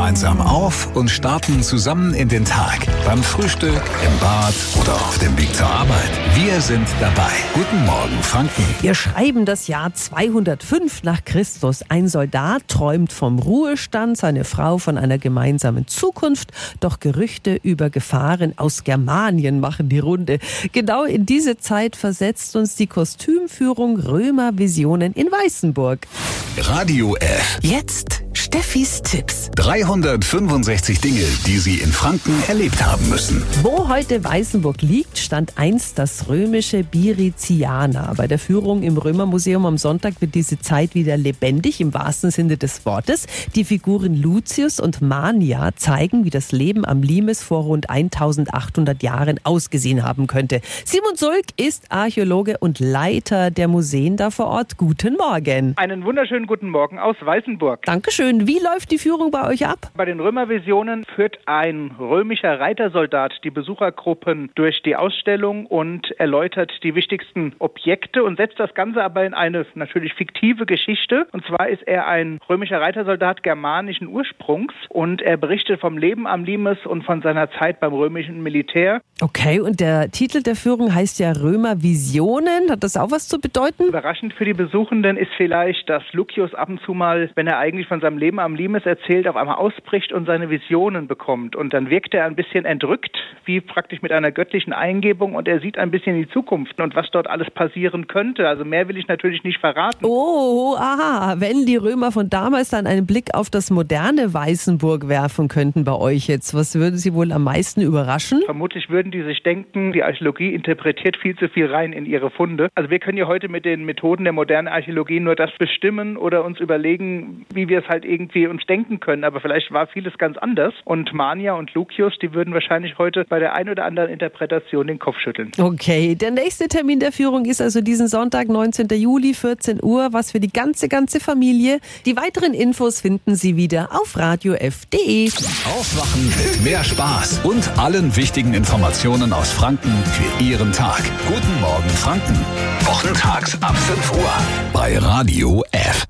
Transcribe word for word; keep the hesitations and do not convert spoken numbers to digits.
gemeinsam auf und starten zusammen in den Tag. Beim Frühstück, im Bad oder auf dem Weg zur Arbeit. Wir sind dabei. Guten Morgen, Franken. Wir schreiben das Jahr zweihundertfünf nach Christus. Ein Soldat träumt vom Ruhestand, seine Frau von einer gemeinsamen Zukunft. Doch Gerüchte über Gefahren aus Germanien machen die Runde. Genau in diese Zeit versetzt uns die Kostümführung Römer Visionen in Weißenburg. Radio F. Jetzt Steffis Tipps. dreihundertfünfundsechzig Dinge, die Sie in Franken erlebt haben müssen. Wo heute Weißenburg liegt, stand einst das römische Biriziana. Bei der Führung im Römermuseum am Sonntag wird diese Zeit wieder lebendig, im wahrsten Sinne des Wortes. Die Figuren Lucius und Mania zeigen, wie das Leben am Limes vor rund eintausendachthundert Jahren ausgesehen haben könnte. Simon Sulk ist Archäologe und Leiter der Museen da vor Ort. Guten Morgen. Einen wunderschönen guten Morgen aus Weißenburg. Dankeschön. Wie läuft die Führung bei euch ab? Bei den Römervisionen führt ein römischer Reitersoldat die Besuchergruppen durch die Ausstellung und erläutert die wichtigsten Objekte und setzt das Ganze aber in eine natürlich fiktive Geschichte. Und zwar ist er ein römischer Reitersoldat germanischen Ursprungs und er berichtet vom Leben am Limes und von seiner Zeit beim römischen Militär. Okay, und der Titel der Führung heißt ja Römervisionen. Hat das auch was zu bedeuten? Überraschend für die Besuchenden ist vielleicht, dass Lucius ab und zu mal, wenn er eigentlich von seinem Leben am Limes erzählt, auf einmal ausbricht und seine Visionen bekommt. Und dann wirkt er ein bisschen entrückt, wie praktisch mit einer göttlichen Eingebung, und er sieht ein bisschen in die Zukunft und was dort alles passieren könnte. Also mehr will ich natürlich nicht verraten. Oh, aha. Wenn die Römer von damals dann einen Blick auf das moderne Weißenburg werfen könnten bei euch jetzt, was würde sie wohl am meisten überraschen? Vermutlich würden die sich denken, die Archäologie interpretiert viel zu viel rein in ihre Funde. Also wir können ja heute mit den Methoden der modernen Archäologie nur das bestimmen oder uns überlegen, wie wir es halt irgendwie uns denken können. Aber vielleicht war vieles ganz anders. Und Mania und Lucius, die würden wahrscheinlich heute bei der einen oder anderen Interpretation den Kopf schütteln. Okay, der nächste Termin der Führung ist also diesen Sonntag, neunzehnten Juli, vierzehn Uhr. Was für die ganze, ganze Familie. Die weiteren Infos finden Sie wieder auf radio f punkt de. Aufwachen mit mehr Spaß und allen wichtigen Informationen aus Franken für Ihren Tag. Guten Morgen, Franken. Wochentags ab fünf Uhr bei Radio F.